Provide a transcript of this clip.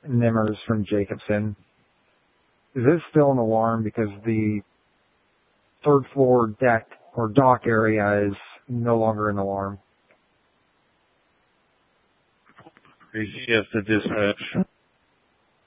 Nimmers from Jacobson. Is this still an alarm because the third floor deck or dock area is no longer an alarm? Yes, the dispatch.